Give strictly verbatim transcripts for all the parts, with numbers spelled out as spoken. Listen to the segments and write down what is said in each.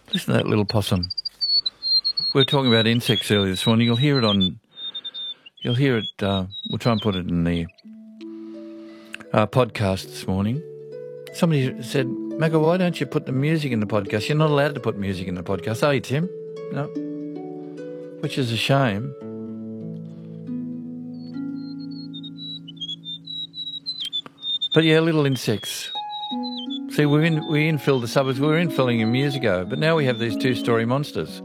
Listen to that little possum. We were talking about insects earlier this morning. You'll hear it on... You'll hear it... Uh, we'll try and put it in the uh, podcast this morning. Somebody said, Magga, why don't you put the music in the podcast? You're not allowed to put music in the podcast, are you, Tim? No. Which is a shame. But yeah, little insects. See, we in, we infilled the suburbs. We were infilling them years ago, but now we have these two-storey monsters.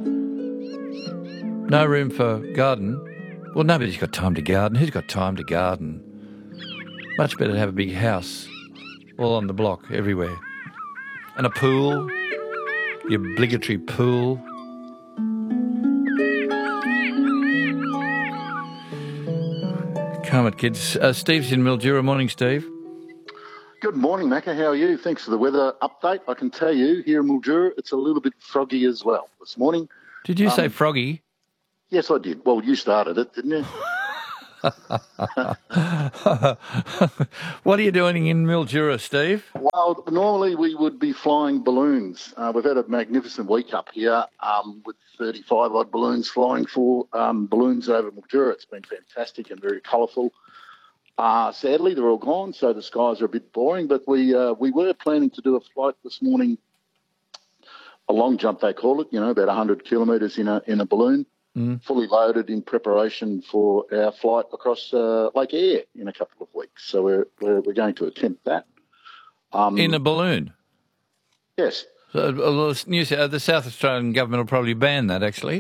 No room for garden. Well, nobody's got time to garden. Who's got time to garden? Much better to have a big house, all on the block, everywhere. And a pool, the obligatory pool. Calm it, kids. Uh, Steve's in Mildura. Morning, Steve. Good morning, Macca. How are you? Thanks for the weather update. I can tell you, here in Mildura, it's a little bit froggy as well this morning. Did you um, say froggy? Yes, I did. Well, you started it, didn't you? What are you doing in Mildura, Steve? Well, normally we would be flying balloons. Uh, we've had a magnificent week up here um, with thirty-five odd balloons flying for um, balloons over Mildura. It's been fantastic and very colourful. Uh, sadly, they're all gone, so the skies are a bit boring, but we uh, we were planning to do a flight this morning, a long jump they call it, you know, about one hundred kilometres in a, in a balloon. Mm. Fully loaded in preparation for our flight across uh, Lake Eyre in a couple of weeks. So we're we're, we're going to attempt that. Um, in a balloon? Yes. So, uh, New, uh, the South Australian government will probably ban that, actually.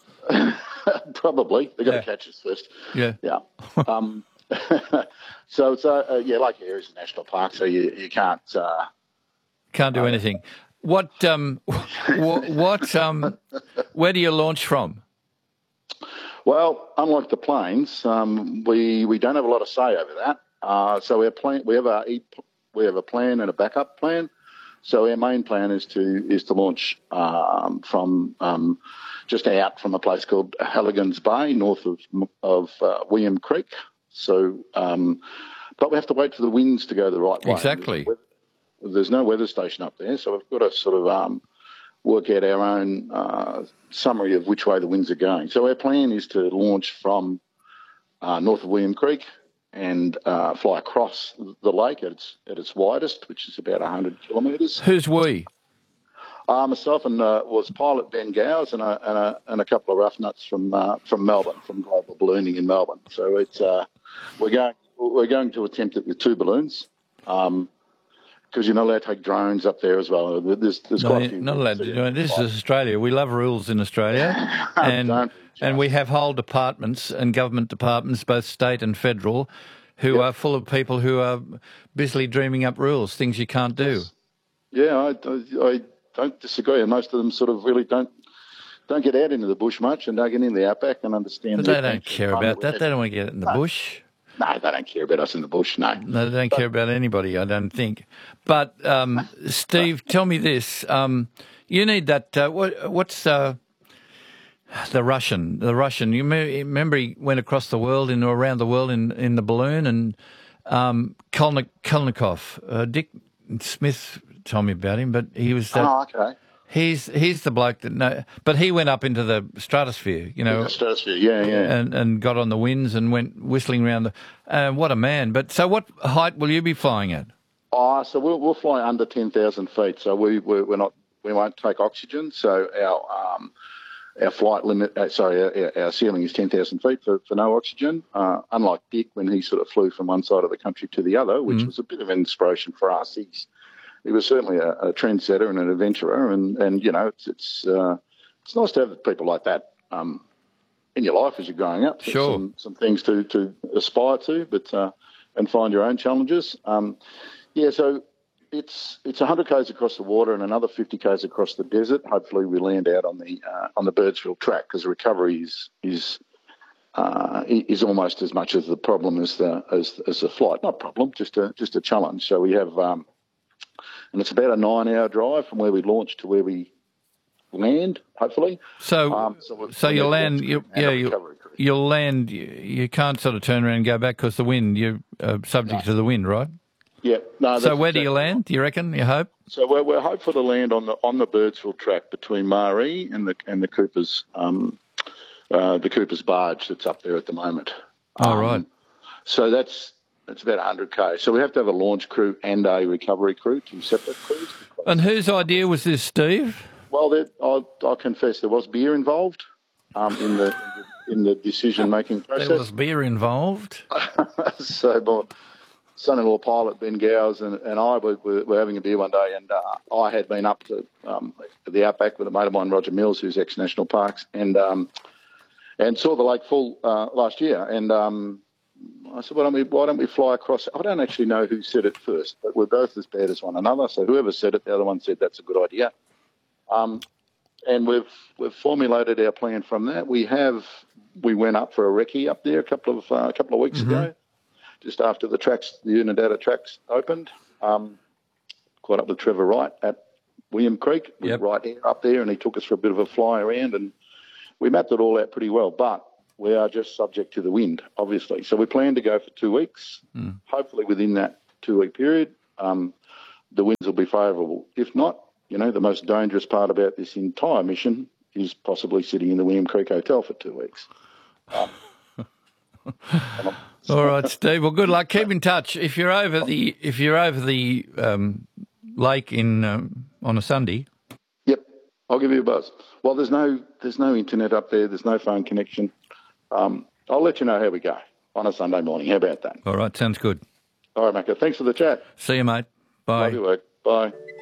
Probably. They've got yeah. to catch us first. Yeah. Yeah. um, so, it's, uh, uh, yeah, Lake Eyre is a national park, so you, you can't... Uh, can't do uh, anything. What, um, what, what um, where do you launch from? Well, unlike the planes, um, we we don't have a lot of say over that. Uh, so our plan, we have a we have a plan and a backup plan. So our main plan is to is to launch um, from um, just out from a place called Halligan's Bay, north of of uh, William Creek. So, um, but we have to wait for the winds to go the right way. Exactly. There's, there's no weather station up there, so we've got to sort of um, work out our own uh, summary of which way the winds are going. So our plan is to launch from uh, north of William Creek and uh, fly across the lake at its at its widest, which is about one hundred kilometres. Who's we? Uh, myself and uh, was pilot Ben Gowers and a, and a, and a couple of rough nuts from uh, from Melbourne, from Global Ballooning in Melbourne. So it's uh, we're going we're going to attempt it with two balloons. Um, Because you're not allowed to take drones up there as well. There's, there's no, quite a few. Not allowed to do it. This is Australia. We love rules in Australia, and and we have whole departments and government departments, both state and federal, who yep. are full of people who are busily dreaming up rules, things you can't do. Yeah, I, I, I don't disagree. And most of them sort of really don't don't get out into the bush much and don't get in the outback and understand. But they don't care about that. They don't want to get in the no. bush. No, they don't care about us in the bush, no. No, they don't but, care about anybody, I don't think. But, um, Steve, tell me this. Um, you need that, uh, what, what's uh, the Russian? The Russian, you may, remember he went across the world, in around the world in, in the balloon, and um, Kolnik, Kolnikov, uh, Dick Smith told me about him, but he was... Uh, oh, okay. He's he's the bloke that no, but he went up into the stratosphere, you know, the stratosphere, yeah, yeah, and and got on the winds and went whistling around. The, uh, what a man! But so, what height will you be flying at? Oh, so we'll we'll fly under ten thousand feet. So we we're, we're not we won't take oxygen. So our um our flight limit, uh, sorry, our, our ceiling is ten thousand feet for, for no oxygen. Uh, unlike Dick when he sort of flew from one side of the country to the other, which mm. was a bit of an inspiration for us. He's He was certainly a, a trendsetter and an adventurer, and, and you know, it's it's, uh, it's nice to have people like that um, in your life as you're growing up. Sure. Some, some things to, to aspire to, but uh, and find your own challenges. Um, yeah, so it's it's one hundred k's across the water and another fifty k's across the desert. Hopefully, we land out on the uh, on the Birdsville track because recovery is is uh, is almost as much as the problem as the as as the flight. Not problem, just a just a challenge. So we have. Um, And it's about a nine-hour drive from where we launch to where we land, hopefully. So, um, so, so you'll land, you, yeah, you'll, you'll land. You, you can't sort of turn around and go back because the wind. You're uh, subject no. to the wind, right? Yeah. No. So that's where do you exactly land? Do you reckon? You hope? So we're, we're hopeful to land on the on the Birdsville track between Maree and the and the Coopers um, uh, the Coopers barge that's up there at the moment. Oh, um, right. So that's that's about one hundred k. So we have to have a launch crew and a recovery crew, two separate crews. And whose idea was this, Steve? Well, there, I'll, I'll confess there was beer involved um, in the in the decision making process. There was beer involved. So my son-in-law pilot Ben Gowes and, and I were, were having a beer one day, and uh, I had been up to um, the outback with a mate of mine, Roger Mills, who's ex-National Parks, and um, and saw the lake full uh, last year. And um, I said, why don't we why don't we fly across? I don't actually know who said it first, but we're both as bad as one another. So whoever said it, the other one said that's a good idea. Um, and we've we've formulated our plan from that. We have we went up for a recce up there a couple of uh, a couple of weeks mm-hmm. ago, just after the tracks, the Unadilla tracks opened. Um, caught up with Trevor Wright at William Creek, yep. right there, up there, and he took us for a bit of a fly around, and we mapped it all out pretty well. But we are just subject to the wind, obviously. So we plan to go for two weeks. Mm. Hopefully, within that two-week period, um, the winds will be favourable. If not, you know, the most dangerous part about this entire mission is possibly sitting in the William Creek Hotel for two weeks. Um, All right, Steve. Well, good luck. Keep in touch. If you're over the if you're over the um, lake in um, on a Sunday. Yep, I'll give you a buzz. Well, there's no there's no internet up there. There's no phone connection. Um, I'll let you know how we go on a Sunday morning. How about that? All right, sounds good. All right, Macca. Thanks for the chat. See you, mate. Bye. Love your work. Bye.